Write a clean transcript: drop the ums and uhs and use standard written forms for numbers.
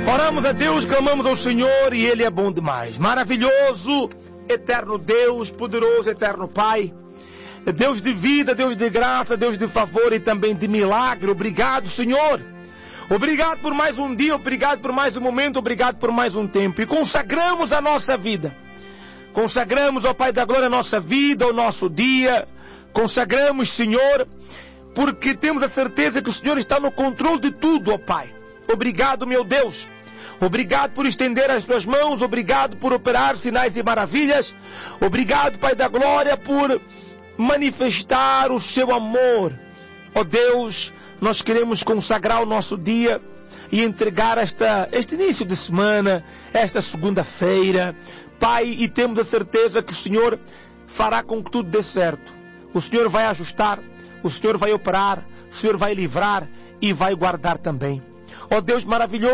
Oramos a Deus, clamamos ao Senhor e Ele é bom demais. Maravilhoso, eterno Deus, poderoso, eterno Pai. Deus de vida, Deus de graça, Deus de favor e também de milagre. Obrigado, Senhor. Obrigado por mais um dia, obrigado por mais um momento, obrigado por mais um tempo. E consagramos a nossa vida. Consagramos, ó Pai da Glória, a nossa vida, o nosso dia. Consagramos, Senhor, porque temos a certeza que o Senhor está no controle de tudo, ó Pai. Obrigado, meu Deus. Obrigado por estender as tuas mãos. Obrigado por operar sinais e maravilhas. Obrigado, Pai da Glória, por manifestar o seu amor. Ó Deus, nós queremos consagrar o nosso dia e entregar este início de semana, esta segunda-feira, Pai, e temos a certeza que o Senhor fará com que tudo dê certo. O Senhor vai ajustar, o Senhor vai operar, o Senhor vai livrar e vai guardar também. Ó Deus maravilhoso,